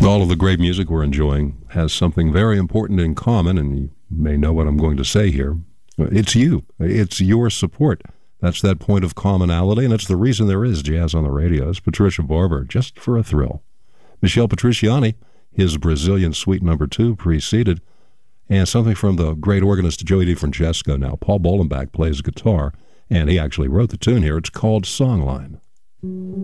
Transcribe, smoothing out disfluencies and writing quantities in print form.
All of the great music we're enjoying has something very important in common, and you may know what I'm going to say here. It's you. It's your support. That's that point of commonality, and it's the reason there is jazz on the radio. It's Patricia Barber, just for a thrill. Michel Petrucciani, his Brazilian Suite No. 2 preceded, and something from the great organist Joey DeFrancesco now. Paul Bolenbach plays guitar, and he actually wrote the tune here. It's called Songline.